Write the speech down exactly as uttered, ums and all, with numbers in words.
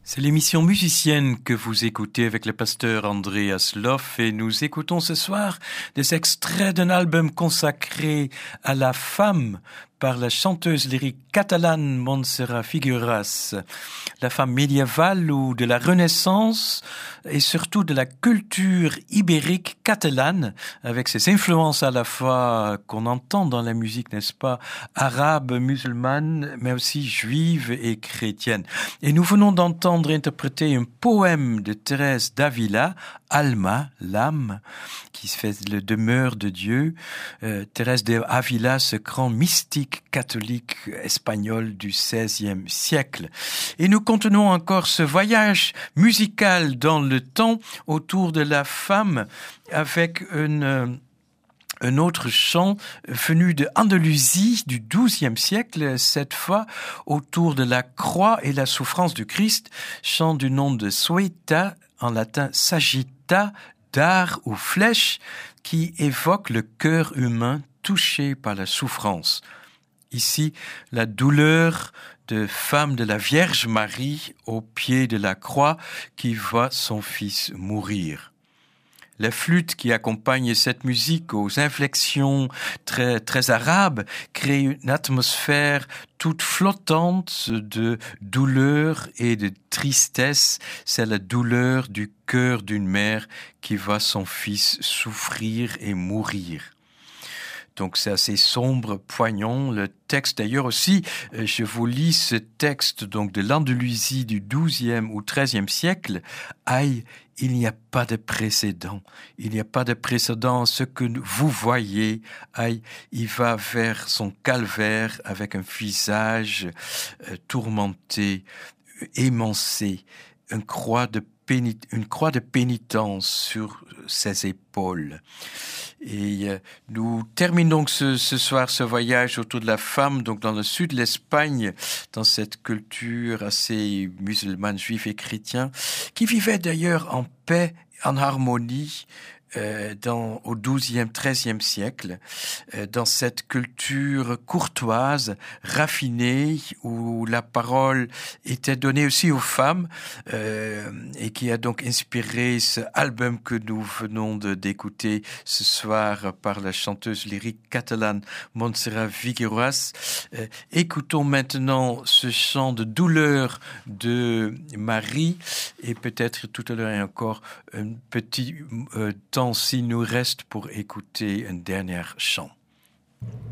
C'est l'émission musicienne que vous écoutez avec le pasteur Andreas Loff et nous écoutons ce soir des extraits d'un album consacré à la femme par la chanteuse lyrique catalane Montserrat Figueras, la femme médiévale ou de la Renaissance et surtout de la culture ibérique catalane avec ses influences à la fois qu'on entend dans la musique, n'est-ce pas, arabe, musulmane, mais aussi juive et chrétienne. Et nous venons d'entendre interpréter un poème de Thérèse d'Avila, Alma, l'âme, qui se fait le demeure de Dieu. Euh, Thérèse d'Avila, ce grand mystique catholique espagnol du seizième siècle. Et nous continuons encore ce voyage musical dans le temps autour de la femme avec une... Un autre chant venu de Andalousie du douzième siècle, cette fois autour de la croix et la souffrance du Christ, chant du nom de Sueta, en latin sagitta, dard ou flèche, qui évoque le cœur humain touché par la souffrance. Ici, la douleur de femme de la Vierge Marie au pied de la croix qui voit son fils mourir. La flûte qui accompagne cette musique aux inflexions très, très arabes crée une atmosphère toute flottante de douleur et de tristesse. C'est la douleur du cœur d'une mère qui voit son fils souffrir et mourir. Donc c'est assez sombre, poignant. Le texte d'ailleurs aussi, je vous lis ce texte donc de l'Andalousie du douzième ou treizième siècle. Aïe, il n'y a pas de précédent. Il n'y a pas de précédent. Ce que vous voyez, aïe, il va vers son calvaire avec un visage euh, tourmenté, émancé, une croix de pénit- une croix de pénitence sur ses épaules. Et euh, nous terminons ce, ce soir ce voyage autour de la femme, donc dans le sud de l'Espagne, dans cette culture assez musulmane, juive et chrétien, qui vivait d'ailleurs en paix, en harmonie, euh, dans, au douzième, treizième siècle, euh, dans cette culture courtoise, raffinée, où la parole était donnée aussi aux femmes, euh, et qui a donc inspiré ce album que nous venons de, d'écouter ce soir par la chanteuse lyrique catalane Montserrat Figueras. Euh, écoutons maintenant ce chant de douleur de Marie, et peut-être tout à l'heure et encore un petit euh, temps s'il nous reste pour écouter un dernier chant.